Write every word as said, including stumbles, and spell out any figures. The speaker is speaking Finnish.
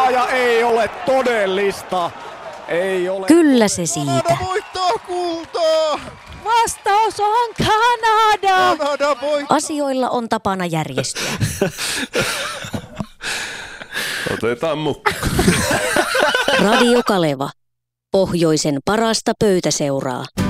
ja ei ole todellista. Ei ole. Kyllä se siitä. Kanada voittaa kultaa! Vastaus on Kanada! Kanada voittaa! Asioilla on tapana järjestyä. Otetaan mukaan. Radio Kaleva. Pohjoisen parasta pöytäseuraa.